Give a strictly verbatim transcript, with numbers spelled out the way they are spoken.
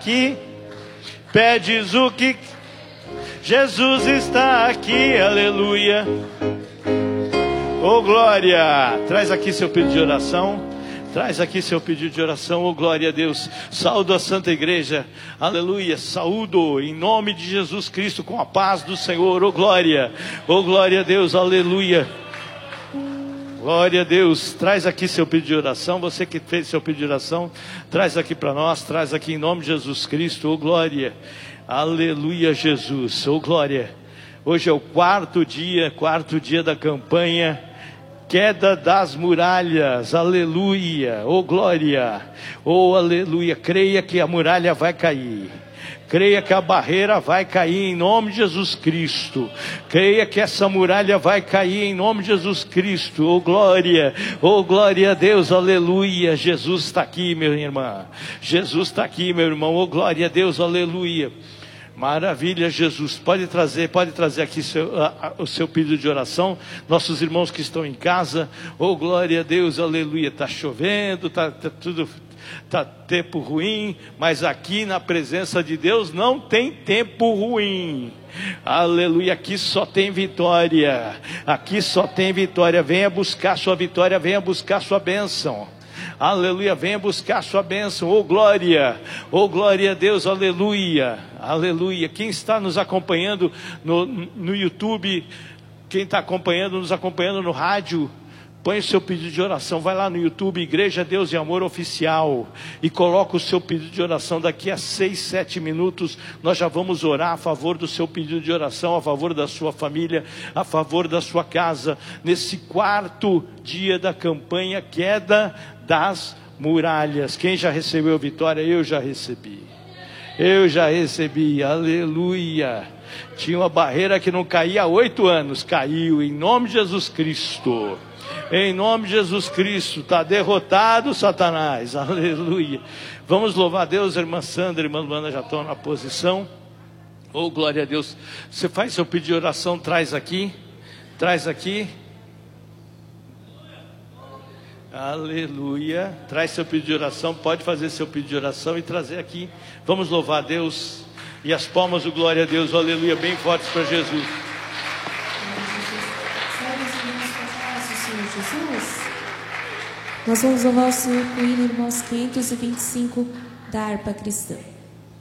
aqui. Pedes o que... Jesus está aqui, aleluia. Oh glória, traz aqui seu pedido de oração. Traz aqui seu pedido de oração, oh glória a Deus. Saúdo a Santa Igreja, aleluia. Saúdo em nome de Jesus Cristo, com a paz do Senhor, oh glória. Oh glória a Deus, aleluia. Glória a Deus. Traz aqui seu pedido de oração. Você que fez seu pedido de oração, traz aqui para nós. Traz aqui em nome de Jesus Cristo, oh glória. Aleluia, Jesus, oh glória. Hoje é o quarto dia, quarto dia da campanha Queda das Muralhas, aleluia, oh glória, oh aleluia. Creia que a muralha vai cair. Creia que a barreira vai cair em nome de Jesus Cristo. Creia que essa muralha vai cair em nome de Jesus Cristo. Oh glória, oh glória a Deus, aleluia. Jesus está aqui, minha irmã. Jesus está aqui, meu irmão. Oh glória a Deus, aleluia. Maravilha, Jesus. Pode trazer, pode trazer aqui seu, a, a, o seu pedido de oração. Nossos irmãos que estão em casa. Oh glória a Deus, aleluia. Está chovendo, está tá tudo... Está tempo ruim, mas aqui na presença de Deus não tem tempo ruim. Aleluia, aqui só tem vitória. Aqui só tem vitória. Venha buscar sua vitória, venha buscar sua bênção. Aleluia, venha buscar sua bênção. Oh glória, oh glória a Deus, aleluia, aleluia. Quem está nos acompanhando no, no YouTube, quem está acompanhando, nos acompanhando no rádio, põe o seu pedido de oração, vai lá no YouTube, Igreja Deus e Amor Oficial, e coloca o seu pedido de oração. Daqui a seis, sete minutos, nós já vamos orar a favor do seu pedido de oração, a favor da sua família, a favor da sua casa, nesse quarto dia da campanha Queda das Muralhas. Quem já recebeu a vitória? Eu já recebi, eu já recebi, aleluia. Tinha uma barreira que não caía há oito anos, caiu em nome de Jesus Cristo. Em nome de Jesus Cristo, está derrotado Satanás, aleluia. Vamos louvar a Deus, irmã Sandra, irmã Luana já estão na posição. Oh glória a Deus. Você faz seu pedido de oração, traz aqui, traz aqui. Aleluia. Traz seu pedido de oração, pode fazer seu pedido de oração e trazer aqui. Vamos louvar a Deus. E as palmas do glória a Deus, aleluia, bem fortes para Jesus. Nós vamos louvar o Senhor com o hino, irmãos, quinhentos e vinte e cinco da harpa cristã.